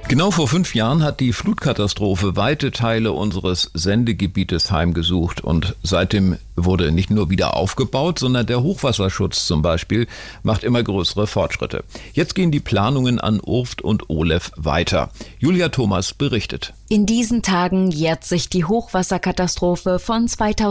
Genau vor 5 Jahren hat die Flutkatastrophe weite Teile unseres Sendegebietes heimgesucht und seitdem wurde nicht nur wieder aufgebaut, sondern der Hochwasserschutz zum Beispiel macht immer größere Fortschritte. Jetzt gehen die Planungen an Urft und Olef weiter. Julia Thomas berichtet. In diesen Tagen jährt sich die Hochwasserkatastrophe von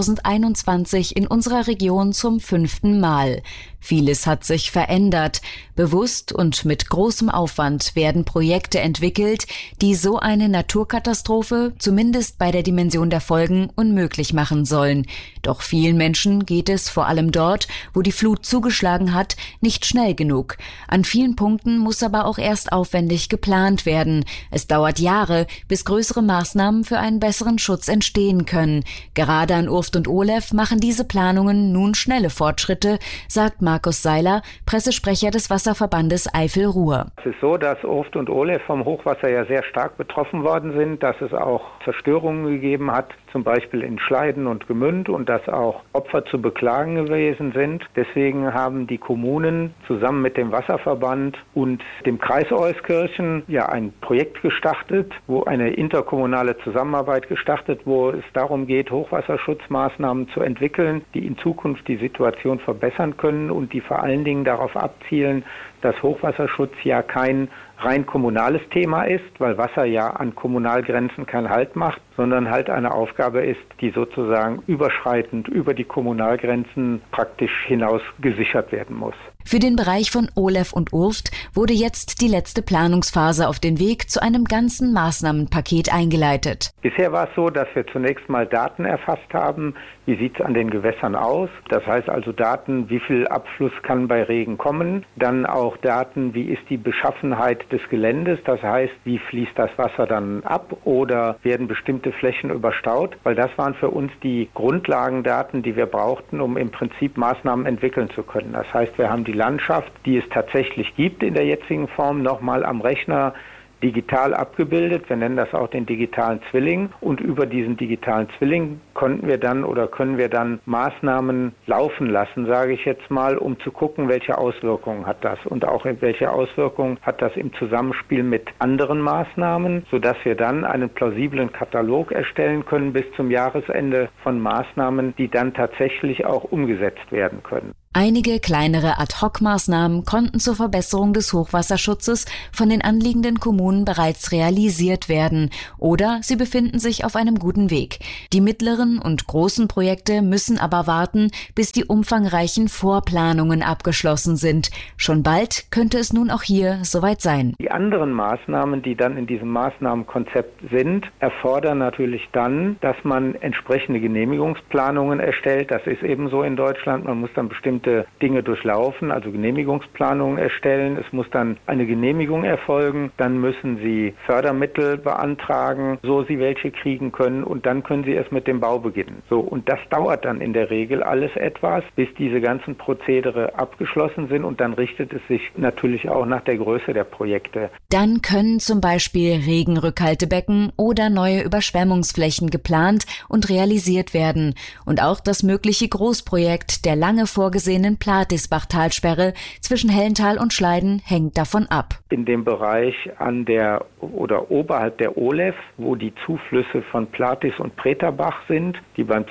2021 in unserer Region zum 5. Mal. Vieles hat sich verändert. Bewusst und mit großem Aufwand werden Projekte entwickelt, die so eine Naturkatastrophe, zumindest bei der Dimension der Folgen, unmöglich machen sollen. Doch vielen Menschen geht es, vor allem dort, wo die Flut zugeschlagen hat, nicht schnell genug. An vielen Punkten muss aber auch erst aufwendig geplant werden. Es dauert Jahre, bis größere Maßnahmen für einen besseren Schutz entstehen können. Gerade an Urft und Olef machen diese Planungen nun schnelle Fortschritte, sagt Markus Seiler, Pressesprecher des Wasserverbandes Eifel-Ruhr. Es ist so, dass Urft und Olef vom Hochwasser ja sehr stark betroffen worden sind, dass es auch Zerstörungen gegeben hat, zum Beispiel in Schleiden und Gmünd, und dass auch Opfer zu beklagen gewesen sind. Deswegen haben die Kommunen zusammen mit dem Wasserverband und dem Kreis Euskirchen ein Projekt gestartet, wo eine interkommunale Zusammenarbeit gestartet, wo es darum geht, Hochwasserschutzmaßnahmen zu entwickeln, die in Zukunft die Situation verbessern können und die vor allen Dingen darauf abzielen, dass Hochwasserschutz ja kein rein kommunales Thema ist, weil Wasser ja an Kommunalgrenzen keinen Halt macht, sondern halt eine Aufgabe ist, die sozusagen überschreitend über die Kommunalgrenzen praktisch hinaus gesichert werden muss. Für den Bereich von Olef und Urft wurde jetzt die letzte Planungsphase auf den Weg zu einem ganzen Maßnahmenpaket eingeleitet. Bisher war es so, dass wir zunächst mal Daten erfasst haben. Wie sieht es an den Gewässern aus? Das heißt also Daten, wie viel Abfluss kann bei Regen kommen. Dann auch Daten, wie ist die Beschaffenheit des Geländes? Das heißt, wie fließt das Wasser dann ab oder werden bestimmte Flächen überstaut? Weil das waren für uns die Grundlagendaten, die wir brauchten, um im Prinzip Maßnahmen entwickeln zu können. Das heißt, wir haben die Landschaft, die es tatsächlich gibt in der jetzigen Form, nochmal am Rechner digital abgebildet. Wir nennen das auch den digitalen Zwilling. Und über diesen digitalen Zwilling können wir dann Maßnahmen laufen lassen, sage ich jetzt mal, um zu gucken, welche Auswirkungen hat das und auch welche Auswirkungen hat das im Zusammenspiel mit anderen Maßnahmen, sodass wir dann einen plausiblen Katalog erstellen können bis zum Jahresende von Maßnahmen, die dann tatsächlich auch umgesetzt werden können. Einige kleinere Ad-hoc-Maßnahmen konnten zur Verbesserung des Hochwasserschutzes von den anliegenden Kommunen bereits realisiert werden oder sie befinden sich auf einem guten Weg. Die mittleren und großen Projekte müssen aber warten, bis die umfangreichen Vorplanungen abgeschlossen sind. Schon bald könnte es nun auch hier soweit sein. Die anderen Maßnahmen, die dann in diesem Maßnahmenkonzept sind, erfordern natürlich dann, dass man entsprechende Genehmigungsplanungen erstellt. Das ist eben so in Deutschland. Man muss dann bestimmte Dinge durchlaufen, also Genehmigungsplanungen erstellen. Es muss dann eine Genehmigung erfolgen. Dann müssen Sie Fördermittel beantragen, so Sie welche kriegen können, und dann können Sie erst mit dem Bau beginnen. So, und das dauert dann in der Regel alles etwas, bis diese ganzen Prozedere abgeschlossen sind, und dann richtet es sich natürlich auch nach der Größe der Projekte. Dann können zum Beispiel Regenrückhaltebecken oder neue Überschwemmungsflächen geplant und realisiert werden. Und auch das mögliche Großprojekt der lange vorgesehenen Plattisbach-Talsperre zwischen Hellental und Schleiden hängt davon ab. In dem Bereich an der oder oberhalb der Olef, wo die Zuflüsse von Plattis und Preterbach sind, die beim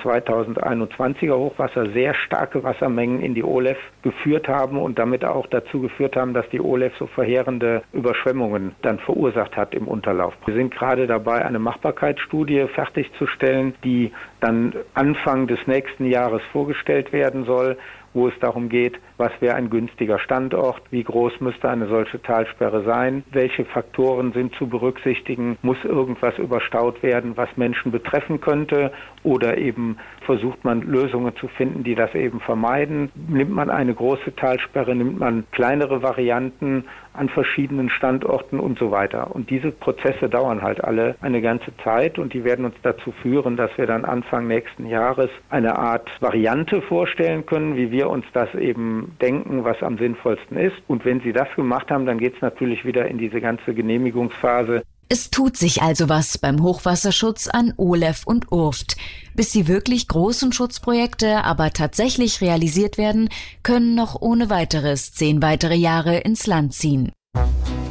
2021er Hochwasser sehr starke Wassermengen in die Olef geführt haben und damit auch dazu geführt haben, dass die Olef so verheerende Überschwemmungen dann verursacht hat im Unterlauf. Wir sind gerade dabei, eine Machbarkeitsstudie fertigzustellen, die dann Anfang des nächsten Jahres vorgestellt werden soll, wo es darum geht, was wäre ein günstiger Standort, wie groß müsste eine solche Talsperre sein, welche Faktoren sind zu berücksichtigen, muss irgendwas überstaut werden, was Menschen betreffen könnte, oder eben versucht man Lösungen zu finden, die das eben vermeiden. Nimmt man eine große Talsperre, nimmt man kleinere Varianten an verschiedenen Standorten und so weiter. Und diese Prozesse dauern halt alle eine ganze Zeit, und die werden uns dazu führen, dass wir dann Anfang nächsten Jahres eine Art Variante vorstellen können, wie wir uns das eben denken, was am sinnvollsten ist. Und wenn Sie das gemacht haben, dann geht es natürlich wieder in diese ganze Genehmigungsphase. Es tut sich also was beim Hochwasserschutz an Olef und Urft. Bis die wirklich großen Schutzprojekte aber tatsächlich realisiert werden, können noch ohne weiteres 10 weitere Jahre ins Land ziehen.